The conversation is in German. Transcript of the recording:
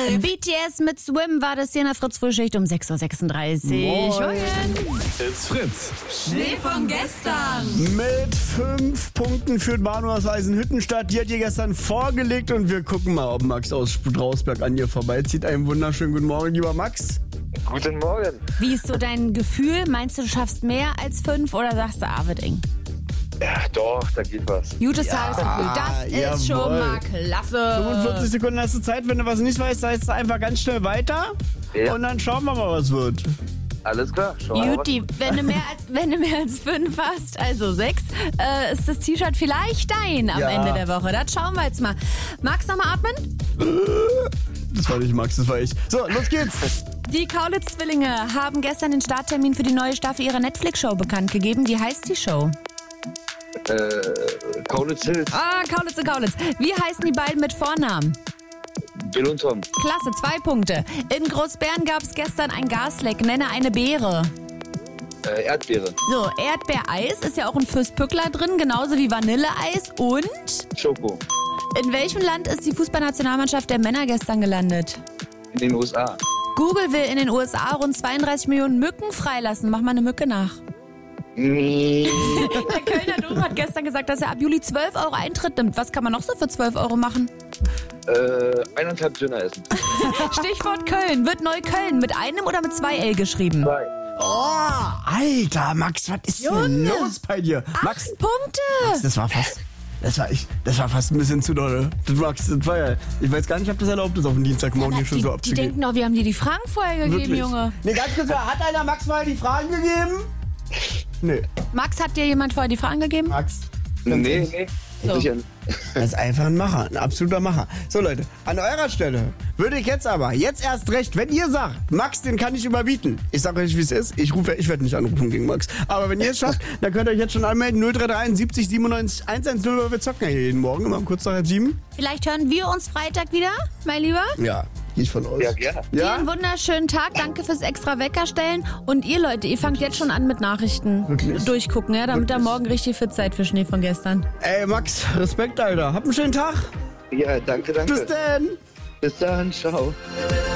BTS mit Swim war das hier in der Fritz-Frühschicht um 6.36 Uhr. Moin. It's Fritz. Schnee von gestern. Mit 5 Punkten führt Manu aus Eisenhüttenstadt. Die hat ihr gestern vorgelegt und wir gucken mal, ob Max aus Strausberg an ihr vorbeizieht. Einen wunderschönen guten Morgen, lieber Max. Guten Morgen. Wie ist so dein Gefühl? Meinst du, du schaffst mehr als 5 oder sagst du, wird eng? Ja, doch, da geht was. Gutes Tagesgefühl, das ist schon jawohl. mal klasse. 45 Sekunden hast du Zeit. Wenn du was nicht weißt, sagst du einfach ganz schnell weiter. Ja. Und dann schauen wir mal, was wird. Alles klar, schauen wir mal. Juti, wenn du mehr als 5 hast, also 6, ist das T-Shirt vielleicht dein am Ja. Ende der Woche. Das schauen wir jetzt mal. Magst du nochmal atmen? Das war nicht Max, das war ich. So, los geht's. Die Kaulitz-Zwillinge haben gestern den Starttermin für die neue Staffel ihrer Netflix-Show bekannt gegeben. Wie heißt die Show? Kaulitz Hills, Kaulitz und Kaulitz. Wie heißen die beiden mit Vornamen? Bill und Tom. Klasse, 2 Punkte. In Großbären gab es gestern ein Gasleck. Nenne eine Beere. Erdbeere. So, Erdbeereis ist ja auch ein Fürstpückler drin, genauso wie Vanilleeis. Und Schoko. in welchem Land ist die Fußballnationalmannschaft der Männer gestern gelandet? In den USA. Google will in den USA rund 32 Millionen Mücken freilassen. Mach mal eine Mücke nach. Nee. Der Kölner Dom hat gestern gesagt, dass er ab Juli 12 € Eintritt nimmt. Was kann man noch so für 12 € machen? 1,5 Döner essen. Stichwort Köln. Wird Neukölln mit einem oder mit 2 L geschrieben? 2. Oh, Alter, Max, was ist denn los bei dir? 8 Punkte. Das war fast ein bisschen zu doll. Max, das war ja, ich weiß gar nicht, ob das erlaubt ist, auf den Dienstagmorgen hier schon so Die abzugehen. denken doch, wir haben dir die Fragen vorher gegeben, Wirklich? Junge. Nee, ganz kurz, hat einer Max mal die Fragen gegeben? Nee, Max, hat dir jemand vorher die Fragen gegeben? Max. Nee. So. Sicher nicht. Das ist einfach ein Macher, ein absoluter Macher. So Leute, an eurer Stelle würde ich jetzt erst recht, wenn ihr sagt, Max, den kann ich überbieten. Ich sage euch, wie es ist. Ich werde nicht anrufen gegen Max. Aber wenn ihr es schafft, dann könnt ihr euch jetzt schon anmelden. 0331 70 97 110, weil wir zocken ja hier jeden Morgen, immer um kurz nach 7. Vielleicht hören wir uns Freitag wieder, mein Lieber. Ja, gehe ich von aus. Ja, gerne. Dir Ja? einen wunderschönen Tag. Danke fürs extra Weckerstellen. Und ihr Leute, ihr fangt jetzt schon an mit Nachrichten Wirklich? durchgucken, ja, damit ihr morgen richtig fit seid für Schnee von gestern. Ey, Max, Respekt, Alter. Hab einen schönen Tag. Ja, danke. Bis dann. Bis dann, ciao.